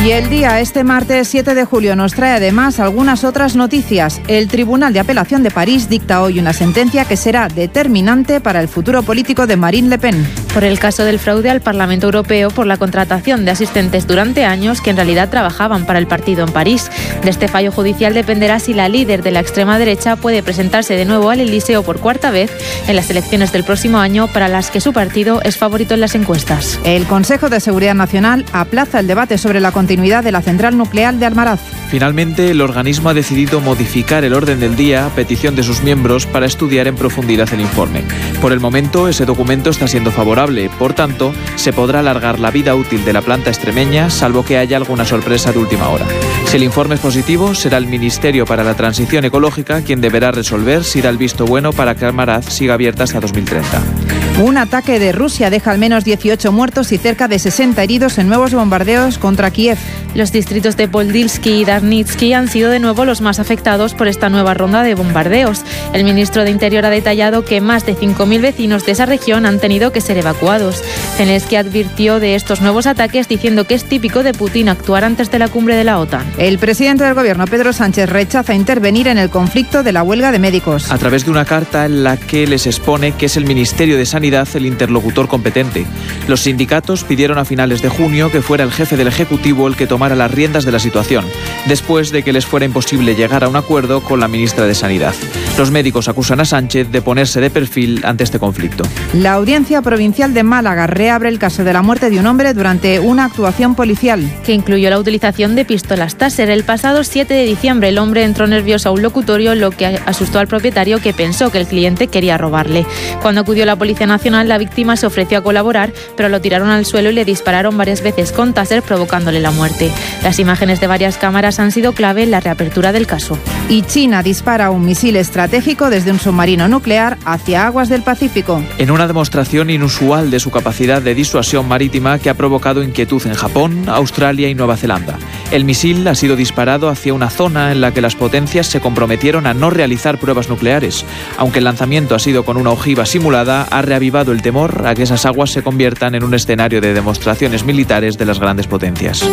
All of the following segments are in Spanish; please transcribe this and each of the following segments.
Y el día, este martes 7 de julio, nos trae además algunas otras noticias. El Tribunal de Apelación de París dicta hoy una sentencia que será determinante para el futuro político de Marine Le Pen. Por el caso del fraude al Parlamento Europeo por la contratación de asistentes durante años que en realidad trabajaban para el partido en París. De este fallo judicial dependerá si la líder de la extrema derecha puede presentarse de nuevo al Elíseo por cuarta vez en las elecciones del próximo año, para las que su partido es favorito en las encuestas. El Consejo de Seguridad Nacional aplaza el debate sobre la continuidad de la central nuclear de Almaraz. Finalmente, el organismo ha decidido modificar el orden del día a petición de sus miembros para estudiar en profundidad el informe. Por el momento, ese documento está siendo favorable. Por tanto, se podrá alargar la vida útil de la planta extremeña, salvo que haya alguna sorpresa de última hora. Si el informe es positivo, será el Ministerio para la Transición Ecológica quien deberá resolver si da el visto bueno para que Almaraz siga abierta hasta 2030. Un ataque de Rusia deja al menos 18 muertos y cerca de 60 heridos en nuevos bombardeos contra Kiev. Los distritos de Poldilsky y Darnitsky han sido de nuevo los más afectados por esta nueva ronda de bombardeos. El ministro de Interior ha detallado que más de 5.000 vecinos de esa región han tenido que ser evacuados. Zelensky advirtió de estos nuevos ataques diciendo que es típico de Putin actuar antes de la cumbre de la OTAN. El presidente del gobierno, Pedro Sánchez, rechaza intervenir en el conflicto de la huelga de médicos. A través de una carta en la que les expone que es el Ministerio de Sanidad el interlocutor competente. Los sindicatos pidieron a finales de junio que fuera el jefe del Ejecutivo el que tomara las riendas de la situación, después de que les fuera imposible llegar a un acuerdo con la ministra de Sanidad. Los médicos acusan a Sánchez de ponerse de perfil ante este conflicto. La Audiencia Provincial de Málaga reabre el caso de la muerte de un hombre durante una actuación policial. Que incluyó la utilización de pistolas Taser. El pasado 7 de diciembre el hombre entró nervioso a un locutorio, lo que asustó al propietario, que pensó que el cliente quería robarle. Cuando acudió la Policía Nacional, la víctima se ofreció a colaborar, pero lo tiraron al suelo y le dispararon varias veces con Taser, provocándole la muerte. Las imágenes de varias cámaras han sido clave en la reapertura del caso. Y China dispara un misil estratégico desde un submarino nuclear hacia aguas del Pacífico. En una demostración inusual de su capacidad de disuasión marítima que ha provocado inquietud en Japón, Australia y Nueva Zelanda. El misil ha sido disparado hacia una zona en la que las potencias se comprometieron a no realizar pruebas nucleares. Aunque el lanzamiento ha sido con una ojiva simulada, ha reavivado el temor a que esas aguas se conviertan en un escenario de demostraciones militares de las grandes potencias.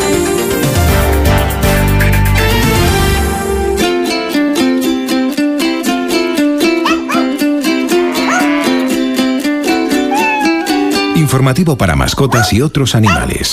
Informativo para mascotas y otros animales.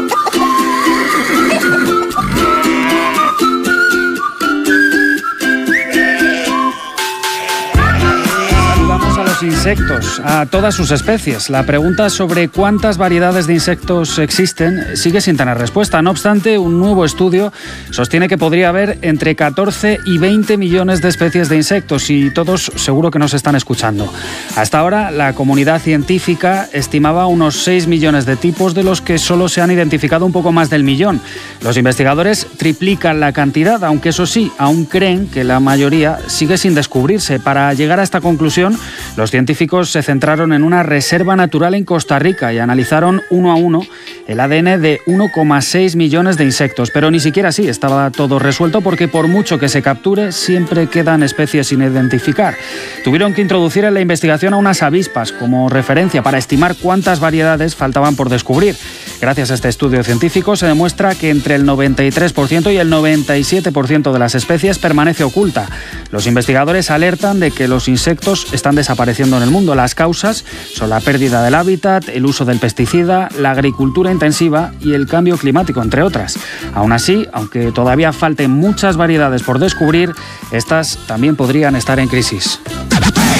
Insectos, a todas sus especies. La pregunta sobre cuántas variedades de insectos existen sigue sin tener respuesta. No obstante, un nuevo estudio sostiene que podría haber entre 14 y 20 millones de especies de insectos, y todos seguro que nos están escuchando. Hasta ahora, la comunidad científica estimaba unos 6 millones de tipos, de los que solo se han identificado un poco más del millón. Los investigadores triplican la cantidad, aunque eso sí, aún creen que la mayoría sigue sin descubrirse. Para llegar a esta conclusión, los científicos se centraron en una reserva natural en Costa Rica y analizaron uno a uno el ADN de 1,6 millones de insectos. Pero ni siquiera así estaba todo resuelto, porque por mucho que se capture, siempre quedan especies sin identificar. Tuvieron que introducir en la investigación a unas avispas como referencia para estimar cuántas variedades faltaban por descubrir. Gracias a este estudio científico se demuestra que entre el 93% y el 97% de las especies permanece oculta. Los investigadores alertan de que los insectos están desapareciendo en el mundo. Las causas son la pérdida del hábitat, el uso del pesticida, la agricultura intensiva y el cambio climático, entre otras. Aún así, aunque todavía falten muchas variedades por descubrir, estas también podrían estar en crisis.